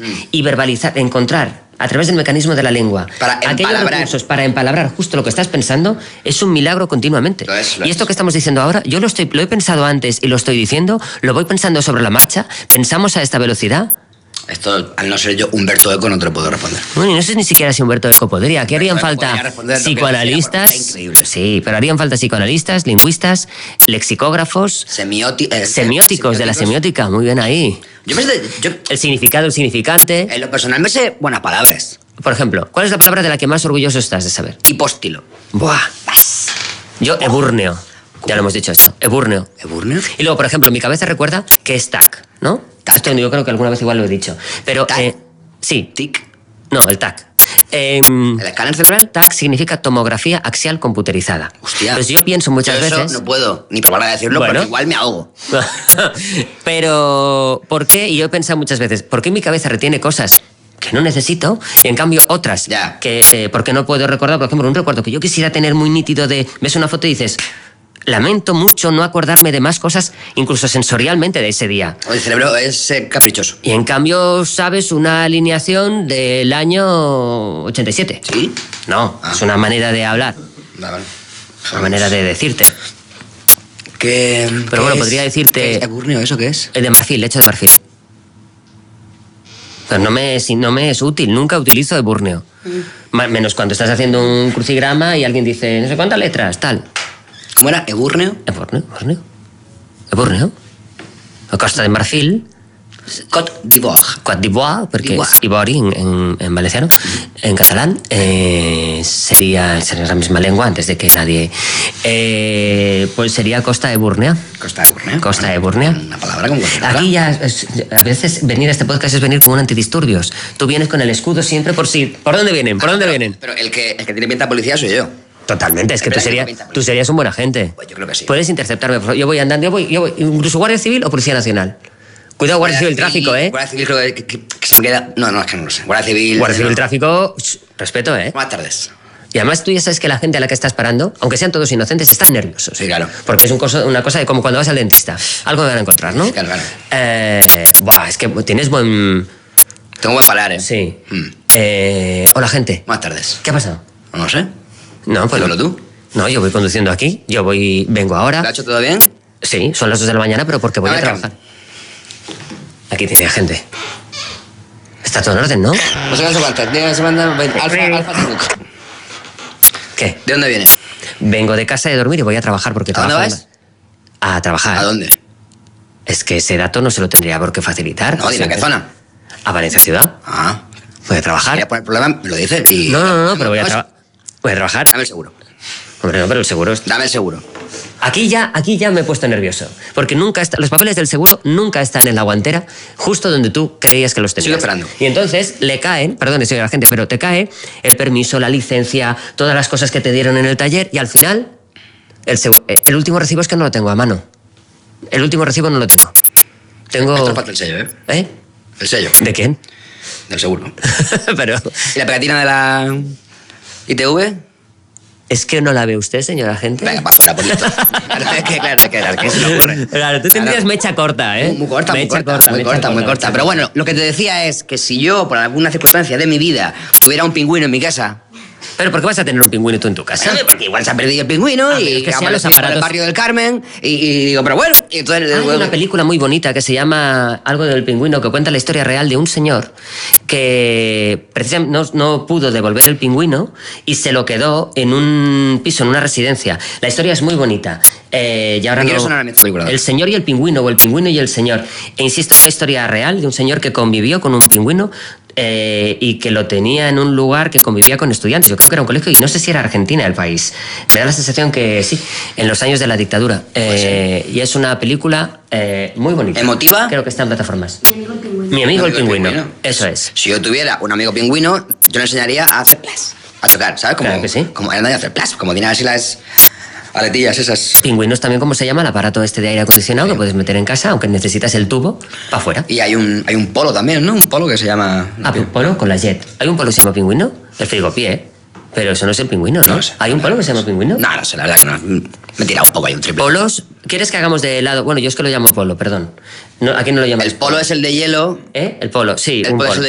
y verbalizar, encontrar a través del mecanismo de la lengua aquellos recursos para empalabrar justo lo que estás pensando, es un milagro continuamente. Lo es. Y esto que estamos diciendo ahora, yo lo he pensado antes y lo estoy diciendo, lo voy pensando sobre la marcha, pensamos a esta velocidad. Esto, al no ser yo Humberto Eco, no te lo puedo responder. Bueno, y no sé ni siquiera si Humberto Eco podría. Aquí harían falta psicoanalistas. Sí, pero harían falta psicoanalistas, lingüistas, lexicógrafos, semióticos de la semiótica. Muy bien ahí. El significado, el significante. En lo personal me sé buenas palabras. Por ejemplo, ¿cuál es la palabra de la que más orgulloso estás de saber? Hipóstilo. Buah. Yo, ebúrneo. Ya lo hemos dicho esto. Ebúrneo. ¿Ebúrneo? Y luego, por ejemplo, mi cabeza recuerda que es TAC, ¿no? TAC. Esto yo creo que alguna vez igual lo he dicho. Pero, TAC. Sí. TIC. No, el TAC. ¿El escáner cerebral? TAC significa tomografía axial computerizada. Hostia. Pues yo pienso muchas eso veces... no puedo ni probar a decirlo, Bueno. porque igual me ahogo. Pero, ¿por qué? Y yo he pensado muchas veces, ¿por qué mi cabeza retiene cosas que no necesito y en cambio otras que porque no puedo recordar? Por ejemplo, un recuerdo que yo quisiera tener muy nítido de... Ves una foto y dices... Lamento mucho no acordarme de más cosas, incluso sensorialmente, de ese día. El cerebro es caprichoso. Y en cambio, ¿sabes una alineación del año 87? ¿Sí? No, es una manera de hablar. Vale. Una manera de decirte. Pero bueno, podría decirte... ¿Qué es ebúrneo? ¿Eso qué es? De marfil, hecho de marfil. Pero no me es útil, nunca utilizo ebúrneo. Menos cuando estás haciendo un crucigrama y alguien dice, no sé cuántas letras, tal. ¿Cómo era? ¿Ebúrneo? Ebúrneo. La Costa de Marfil. Côte d'Ivoire. Côte d'Ivoire, porque es Ivori en valenciano. En catalán sería la misma lengua antes de que nadie... pues sería Costa de Búrnea. Costa de Búrnea. Una palabra como cualquier otra. Aquí ya, a veces venir a este podcast es venir como un antidisturbios. Tú vienes con el escudo siempre por si... ¿Por dónde vienen? Pero el que tiene pinta de policía soy yo. Totalmente, es que tú serías un buen agente. Pues yo creo que sí. Puedes interceptarme. Yo voy andando, yo voy, incluso Guardia Civil o Policía Nacional. Cuidado, Guardia Civil, tráfico, ¿eh? Guardia Civil creo que se me queda... No, es que no lo sé. Guardia Civil, tráfico, respeto, ¿eh? Buenas tardes. Y además tú ya sabes que la gente a la que estás parando, aunque sean todos inocentes, están nerviosos. Sí, claro. Porque es una cosa de como cuando vas al dentista. Algo me van a encontrar, ¿no? Sí, claro. Es que tienes buen... Tengo buen parar, ¿eh? Sí. Hola, gente. Buenas tardes. ¿Qué ha pasado? No sé. No, pues... Dímelo tú. No, yo voy conduciendo aquí. Vengo ahora. ¿Lo ha hecho todo bien? Sí, son las 2 de la mañana, pero porque voy a trabajar. Aquí tiene gente. Está todo en orden, ¿no? No sé cuántas. Se manda Alfa 5. ¿Qué? ¿De dónde vienes? Vengo de casa de dormir y voy a trabajar porque trabajo. ¿A dónde vas? A trabajar. ¿A dónde? Es que ese dato no se lo tendría por qué facilitar. No, dime, ¿qué zona? A Valencia Ciudad. Ah. Voy a trabajar. Si poner problema, me lo dices y... No, pero voy a trabajar. Dame el seguro. Hombre, no, pero el seguro... Dame el seguro. Aquí ya me he puesto nervioso. Porque los papeles del seguro nunca están en la guantera, justo donde tú creías que los tenías. Sigo esperando. Y entonces le caen, perdón, señora gente, pero te cae el permiso, la licencia, todas las cosas que te dieron en el taller y al final el último recibo es que no lo tengo a mano. El último recibo no lo tengo. Esto es para el sello, ¿eh? ¿Eh? El sello. ¿De quién? Del seguro. Pero... ¿Y la pegatina de la ITV? Es que no la ve usted, señora gente. Venga, para afuera, por listo. Claro, que se me ocurre. Claro, tú tendrías mecha corta, ¿eh? Muy corta. Pero bueno, lo que te decía es que si yo, por alguna circunstancia de mi vida, tuviera un pingüino en mi casa... ¿Pero por qué vas a tener un pingüino tú en tu casa? Porque igual se ha perdido el pingüino y que sean los aparatos... por el barrio del Carmen y digo, pero bueno... Y entonces, hay una película muy bonita que se llama Algo del pingüino, que cuenta la historia real de un señor que precisamente no pudo devolver el pingüino y se lo quedó en un piso, en una residencia. La historia es muy bonita. Y ahora El señor y el pingüino, o el pingüino y el señor. E insisto, es una historia real de un señor que convivió con un pingüino y que lo tenía en un lugar que convivía con estudiantes. Yo creo que era un colegio y no sé si era Argentina el país. Me da la sensación que sí, en los años de la dictadura. Y es una película muy bonita. ¿Emotiva? Creo que está en plataformas. Mi amigo el pingüino. Eso es. Si yo tuviera un amigo pingüino, yo le enseñaría a hacer plas, a tocar, ¿sabes? Claro que sí. Como a hacer plas, como tiene así las aletillas esas. Pingüinos también, como se llama el aparato este de aire acondicionado que puedes meter en casa, aunque necesitas el tubo para afuera. Y hay un polo también, ¿no? Un polo que se llama... Un polo con la jet. ¿Hay un polo que se llama pingüino? El frigopié, pero eso no es el pingüino, ¿no? ¿Hay un polo que se llama pingüino? No sé, la verdad que no. Me he tirado un poco, hay un triple. ¿Polos? ¿Quieres que hagamos de helado? Bueno, yo es que lo llamo polo, perdón. No, aquí no lo llaman. El polo es el de hielo. El polo, sí, un polo.